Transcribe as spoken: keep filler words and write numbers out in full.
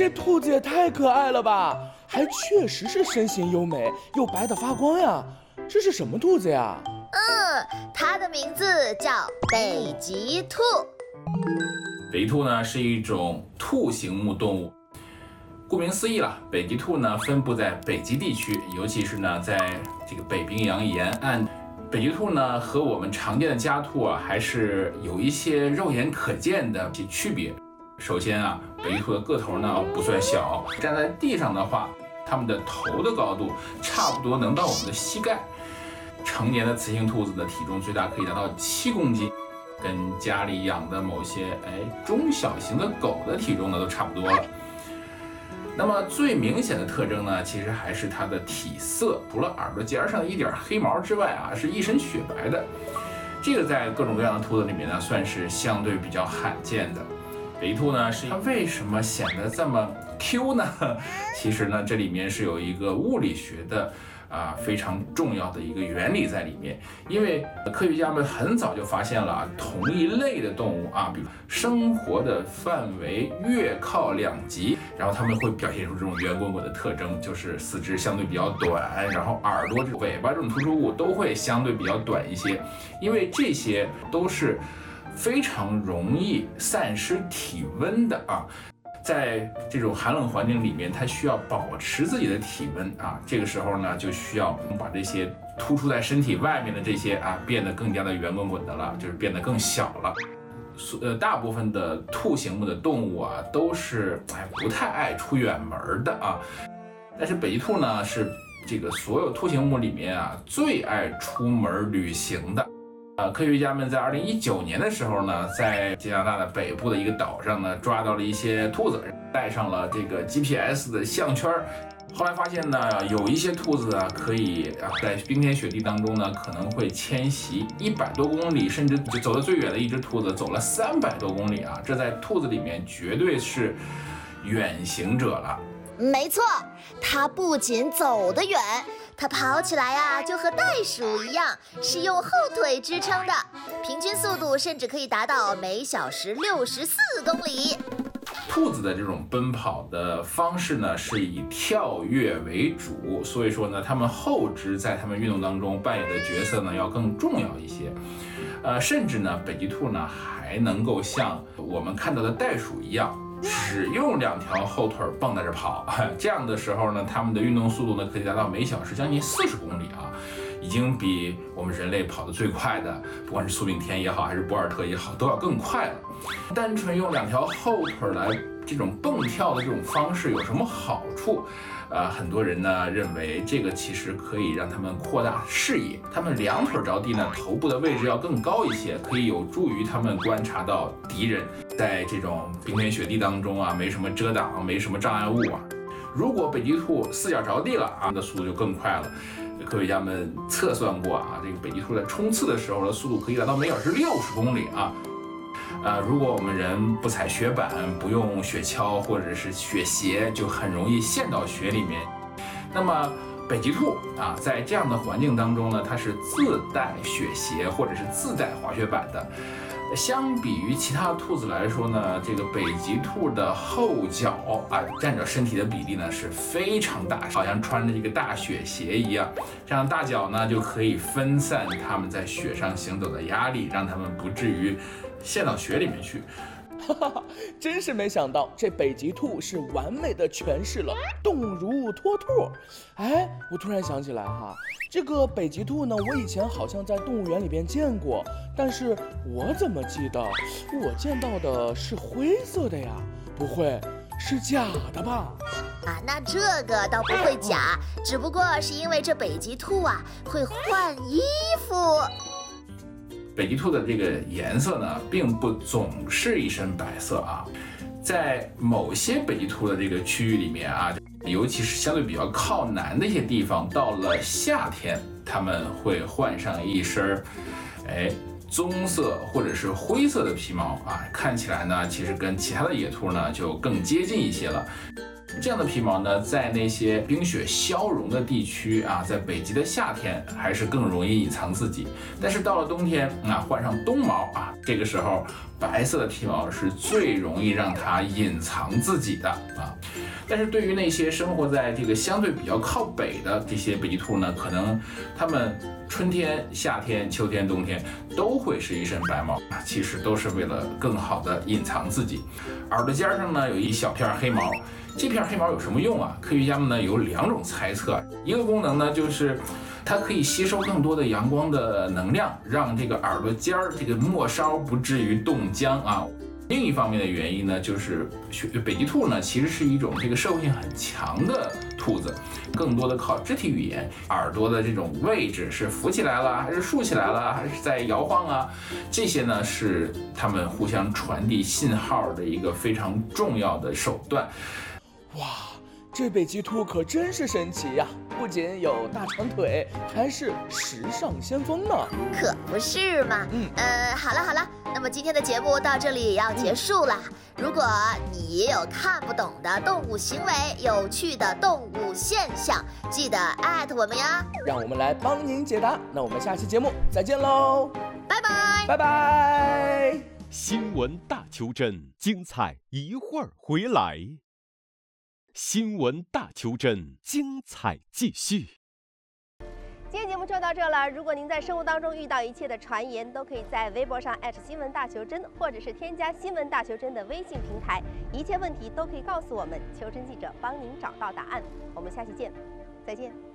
这兔子也太可爱了吧，还确实是身形优美，又白得发光呀。这是什么兔子呀？ 嗯，它的名字叫北极兔。 北极兔呢是一种兔形目动物，顾名思义了，北极兔呢分布在北极地区，尤其是呢在这个北冰洋沿岸。北极兔呢和我们常见的家兔啊，还是有一些肉眼可见的区别。首先啊，北极兔的个头呢不算小，站在地上的话，它们的头的高度差不多能到我们的膝盖。成年的雌性兔子的体重最大可以达到七公斤，跟家里养的某些哎中小型的狗的体重呢都差不多了。那么最明显的特征呢，其实还是它的体色，除了耳朵尖上的一点黑毛之外啊，是一身雪白的。这个在各种各样的兔子里面呢，算是相对比较罕见的。北极兔呢，是它为什么显得这么 Q 呢？其实呢，这里面是有一个物理学的啊非常重要的一个原理在里面。因为科学家们很早就发现了啊，同一类的动物啊，比如生活的范围越靠两极，然后它们会表现出这种圆滚滚的特征，就是四肢相对比较短，然后耳朵、尾巴这种突出物都会相对比较短一些，因为这些都是非常容易散失体温的啊。在这种寒冷环境里面，它需要保持自己的体温啊。这个时候呢，就需要把这些突出在身体外面的这些啊，变得更加的圆滚滚的了，就是变得更小了。呃，大部分的兔形目的动物啊，都是哎不太爱出远门的啊。但是北极兔呢，是这个所有兔形目里面啊最爱出门旅行的。呃，科学家们在二零一九年的时候呢，在加拿大的北部的一个岛上呢，抓到了一些兔子，带上了这个 G P S 的项圈。后来发现呢，有一些兔子啊，可以啊在冰天雪地当中呢，可能会迁徙一百多公里，甚至就走得最远的一只兔子走了三百多公里啊，这在兔子里面绝对是远行者了。 没错，它不仅走得远，它跑起来啊就和袋鼠一样，是用后腿支撑的，平均速度甚至可以达到每小时六十四公里。 兔子的这种奔跑的方式呢，是以跳跃为主，所以说呢，它们后肢在它们运动当中扮演的角色呢，要更重要一些。呃，甚至呢，北极兔呢还能够像我们看到的袋鼠一样，只用两条后腿蹦跶着跑，这样的时候呢，它们的运动速度呢可以达到每小时将近四十公里啊，已经比我们人类跑得最快的，不管是苏炳添也好，还是博尔特也好，都要更快了。单纯用两条后腿来这种蹦跳的这种方式有什么好处？呃，很多人呢认为这个其实可以让他们扩大视野，他们两腿着地呢，头部的位置要更高一些，可以有助于他们观察到敌人。在这种冰天雪地当中啊，没什么遮挡，没什么障碍物啊。如果北极兔四脚着地了啊，那速度就更快了。科学家们测算过啊，这个北极兔在冲刺的时候的速度可以达到每小时六十公里啊。呃，如果我们人不踩雪板，不用雪橇或者是雪鞋，就很容易陷到雪里面。那么北极兔啊，在这样的环境当中呢，它是自带雪鞋或者是自带滑雪板的。相比于其他兔子来说呢，这个北极兔的后脚啊占着身体的比例呢是非常大，好像穿着一个大雪鞋一样。这样大脚呢就可以分散它们在雪上行走的压力，让它们不至于陷到雪里面去。 哈哈，真是没想到，这北极兔是完美的诠释了动如脱兔。哎，我突然想起来哈，这个北极兔呢，我以前好像在动物园里边见过，但是我怎么记得我见到的是灰色的呀？不会是假的吧？ 啊，那这个倒不会假，只不过是因为这北极兔啊会换衣服。 北极兔的这个颜色呢，并不总是一身白色啊，在某些北极兔的这个区域里面啊，尤其是相对比较靠南的一些地方，到了夏天，它们会换上一身，哎，棕色或者是灰色的皮毛啊，看起来呢，其实跟其他的野兔呢就更接近一些了。这样的皮毛呢，在那些冰雪消融的地区啊，在北极的夏天还是更容易隐藏自己。但是到了冬天啊，换上冬毛啊， 这个时候，白色的体毛是最容易让它隐藏自己的啊。但是对于那些生活在这个相对比较靠北的这些北极兔呢，可能它们春天、夏天、秋天、冬天都会是一身白毛啊，其实都是为了更好的隐藏自己。耳朵尖上呢有一小片黑毛，这片黑毛有什么用啊？科学家们呢有两种猜测，一个功能呢就是它可以吸收更多的阳光的能量，让这个耳朵尖儿这个末梢不至于冻僵啊。另一方面的原因呢，就是北极兔呢其实是一种这个社会性很强的兔子，更多的靠肢体语言，耳朵的这种位置是浮起来了，还是竖起来了，还是在摇晃啊？这些呢是它们互相传递信号的一个非常重要的手段。 哇，这北极兔可真是神奇呀！不仅有大长腿，还是时尚先锋呢。 可不是嘛。 嗯， 呃，好了好了，那么今天的节目到这里也要结束了。如果你也有看不懂的动物行为、有趣的动物现象，记得艾特我们呀。 让我们来帮您解答。那我们下期节目再见喽， 拜拜， 拜拜。 新闻大求真，精彩一会儿回来。新闻大求真，精彩继续。 今天节目就到这了。如果您在生活当中遇到一切的传言，都可以在微博上艾特新闻大求真，或者是添加新闻大求真的微信平台，一切问题都可以告诉我们，求真记者帮您找到答案。我们下期见，再见。